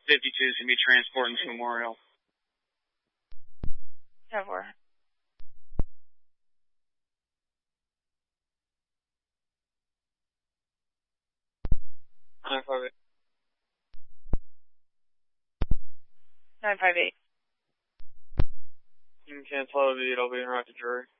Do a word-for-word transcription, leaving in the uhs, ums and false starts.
fifty-two is going to be transporting to Memorial. ten four. nine five eight. nine five eight. You can cancel it, it'll be in right to jury.